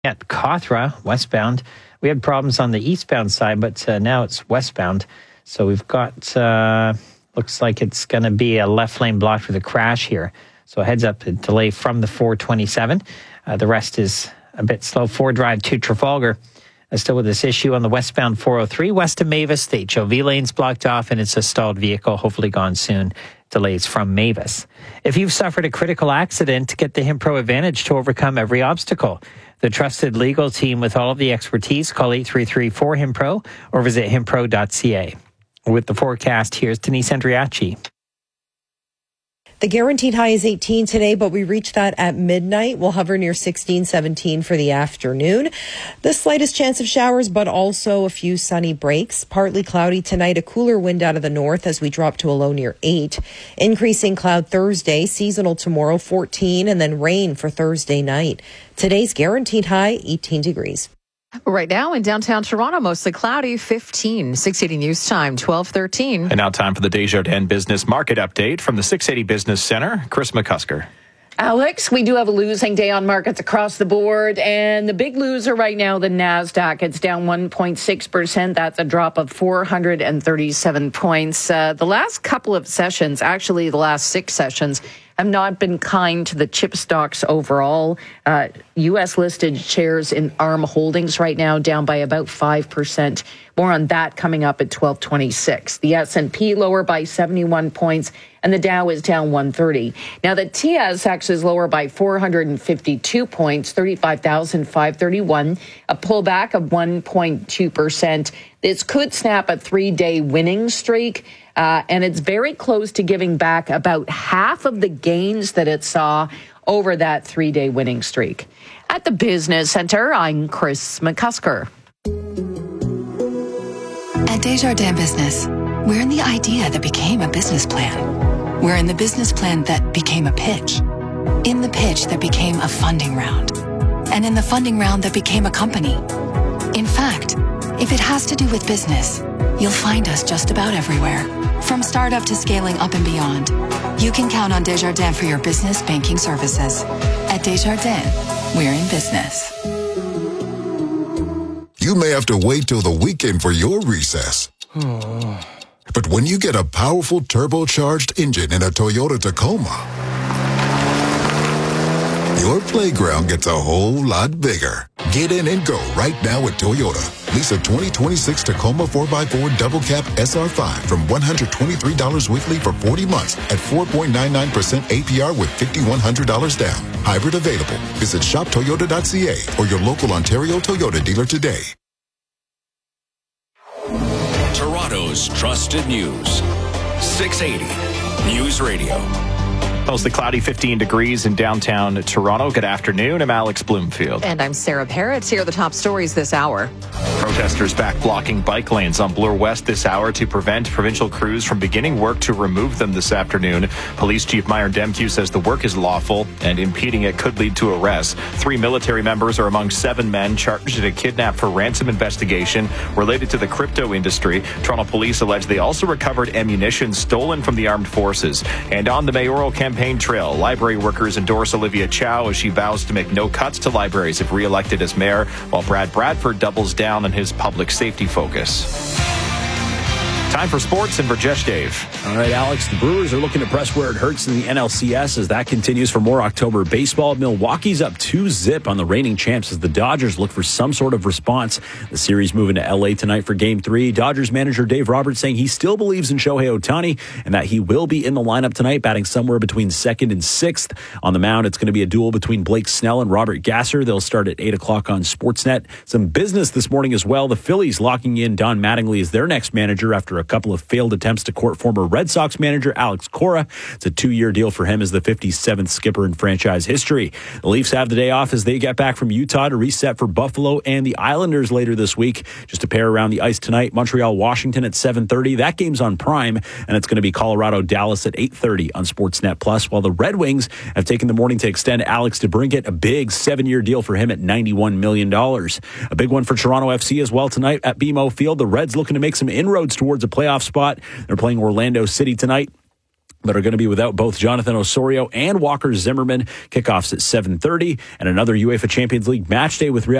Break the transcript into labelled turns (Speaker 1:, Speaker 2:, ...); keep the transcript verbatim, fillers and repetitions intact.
Speaker 1: At Cawthra, westbound. We had problems on the eastbound side, but uh, now it's westbound. So we've got, uh, looks like it's going to be a left lane blocked with a crash here. So heads up a delay from the four twenty-seven. Uh, the rest is a bit slow. Ford Drive to Trafalgar. Uh, still with this issue on the westbound four oh three. West of Mavis, the H O V lane's blocked off, and it's a stalled vehicle, hopefully gone soon. Delays from Mavis. If you've suffered a critical accident, get the Himpro Advantage to overcome every obstacle. The trusted legal team with all of the expertise, call eight three three four Himpro or visit himpro dot c a. With the forecast, here's Denise Andriachi.
Speaker 2: The guaranteed high is eighteen today, but we reach that at midnight. We'll hover near sixteen, seventeen for the afternoon. The slightest chance of showers, but also a few sunny breaks. Partly cloudy tonight, a cooler wind out of the north as we drop to a low near eight. Increasing cloud Thursday, seasonal tomorrow, fourteen, and then rain for Thursday night. Today's guaranteed high, eighteen degrees.
Speaker 3: Right now in downtown Toronto, mostly cloudy, fifteen. six eighty News Time, twelve thirteen.
Speaker 4: And now time for the Desjardins Business Market Update from the six eighty Business Center. Chris McCusker.
Speaker 5: Alex, we do have a losing day on markets across the board, and the big loser right now, the NASDAQ, it's down one point six percent. That's a drop of four hundred thirty-seven points. Uh, the last couple of sessions, actually the last six sessions, have not been kind to the chip stocks overall. Uh, U S-listed shares in ARM Holdings right now down by about five percent. More on that coming up at twelve twenty-six. The S and P lower by seventy-one points, and the Dow is down one hundred thirty. Now, the T S X is lower by four hundred fifty-two points, thirty-five thousand five hundred thirty-one, a pullback of one point two percent. This could snap a three-day winning streak, uh, and it's very close to giving back about half of the gains that it saw over that three-day winning streak. At the Business Center, I'm Chris McCusker.
Speaker 6: At Desjardins Business, we're in the idea that became a business plan. We're in the business plan that became a pitch. In the pitch that became a funding round. And in the funding round that became a company. In fact, if it has to do with business, you'll find us just about everywhere. From startup to scaling up and beyond, you can count on Desjardins for your business banking services. At Desjardins, we're in business.
Speaker 7: You may have to wait till the weekend for your recess. But when you get a powerful turbocharged engine in a Toyota Tacoma, your playground gets a whole lot bigger. Get in and go right now at Toyota. Lease a twenty twenty-six Tacoma four by four Double Cab S R five from one hundred twenty-three dollars weekly for forty months at four point nine nine percent A P R with five thousand one hundred dollars down. Hybrid available. Visit shop toyota dot c a or your local Ontario Toyota dealer today.
Speaker 8: Toronto's trusted news. six eighty News Radio.
Speaker 4: Mostly cloudy, fifteen degrees in downtown Toronto. Good afternoon. I'm Alex Bloomfield.
Speaker 3: And I'm Sarah Parrott. Here are the top stories this hour.
Speaker 4: Protesters back blocking bike lanes on Bloor West this hour to prevent provincial crews from beginning work to remove them this afternoon. Police Chief Myron Demkew says the work is lawful and impeding it could lead to arrests. Three military members are among seven men charged in a kidnap for ransom investigation related to the crypto industry. Toronto police allege they also recovered ammunition stolen from the armed forces. And on the mayoral campaign trail, library workers endorse Olivia Chow as she vows to make no cuts to libraries if re-elected as mayor, while Brad Bradford doubles down on his public safety focus. Time for sports and Burjesh Dave.
Speaker 9: All right, Alex, the Brewers are looking to press where it hurts in the N L C S as that continues for more October baseball. Milwaukee's up two zip on the reigning champs as the Dodgers look for some sort of response. The series moving to L A tonight for game three. Dodgers manager Dave Roberts saying he still believes in Shohei Ohtani and that he will be in the lineup tonight, batting somewhere between second and sixth. On the mound, it's going to be a duel between Blake Snell and Robert Gasser. They'll start at eight o'clock on Sportsnet. Some business this morning as well. The Phillies locking in Don Mattingly as their next manager after a couple of failed attempts to court former Red Sox manager Alex Cora. It's a two-year deal for him as the fifty-seventh skipper in franchise history. The Leafs have the day off as they get back from Utah to reset for Buffalo and the Islanders later this week. Just a pair around the ice tonight. Montreal, Washington at seven thirty. That game's on Prime, and it's going to be Colorado, Dallas at eight thirty on Sportsnet Plus, while the Red Wings have taken the morning to extend Alex DeBrincat, a big seven-year deal for him at ninety-one million dollars. A big one for Toronto F C as well tonight at B M O Field. The Reds looking to make some inroads towards a playoff spot. They're playing Orlando City tonight. but are going to be without both Jonathan Osorio and Walker Zimmerman. Kickoffs at seven thirty, and another UEFA Champions League match day with Real